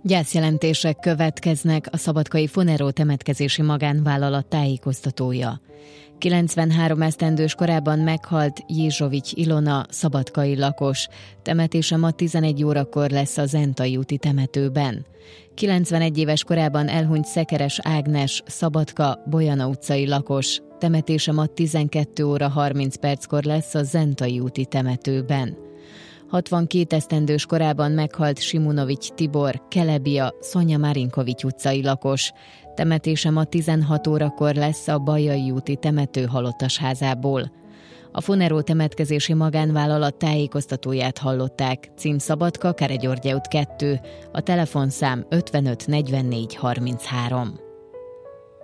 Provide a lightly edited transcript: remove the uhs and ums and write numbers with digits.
Gyászjelentések következnek, a szabadkai Funero temetkezési magánvállalat tájékoztatója. 93 esztendős korában meghalt Jézsovics Ilona, szabadkai lakos. Temetése ma 11 órakor lesz a Zentai úti temetőben. 91 éves korában elhunyt Szekeres Ágnes, Szabadka, Bolyana utcai lakos. Temetése ma 12 óra 30 perckor lesz a Zentai úti temetőben. 62 esztendős korában meghalt Simunovics Tibor, Kelebia, Szonya Marinkovics utcai lakos. Temetése ma 16 órakor lesz a Bajai úti temető halottasházából. A Funero temetkezési magánvállalat tájékoztatóját hallották. Cím Szabadka, Keregyörgye út 2, a telefonszám 55 44 33.